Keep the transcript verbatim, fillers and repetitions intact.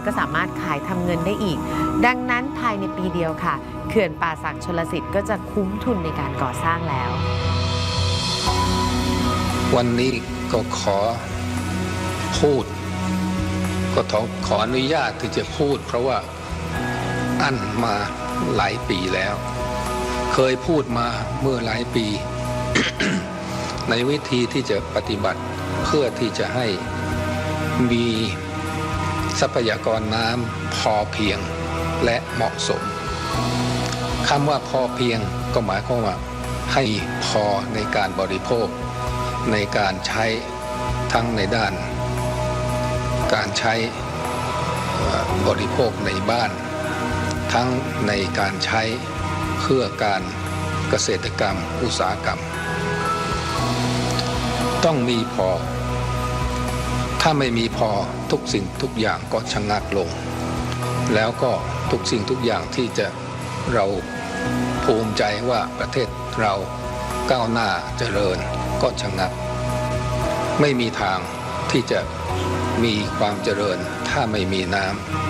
ก็สามารถขายทำเงินได้อีกดังนั้นภายในปีเดียวค่ะเขื่อนป่าสักชลสิทธิ์ก็จะคุ้มทุนในการก่อสร้างแล้ววันนี้ก็ขอพูดก็ขออนุญาตที่จะพูดเพราะว่าอั้นมาหลายปีแล้วเคยพูดมาเมื่อหลายปี ในวิธีที่จะปฏิบัติเพื่อที่จะให้มีทรัพยากรน้ำพอเพียงและเหมาะสมคำว่าพอเพียงก็หมายความว่าให้พอในการบริโภคในการใช้ทั้งในด้านการใช้บริโภคในบ้านทั้งในการใช้เพื่อการเกษตรกรรมอุตสาหกรรมต้องมีพอถ้าไม่มีพอทุกสิ่งทุกอย่างก็ชะงักลงแล้วก็ทุกสิ่งทุกอย่างที่จะเราภูมิใจว่าประเทศเราก้าวหน้าเจริญก็ชะงักไม่มีทางที่จะมีความเจริญถ้าไม่มีน้ำ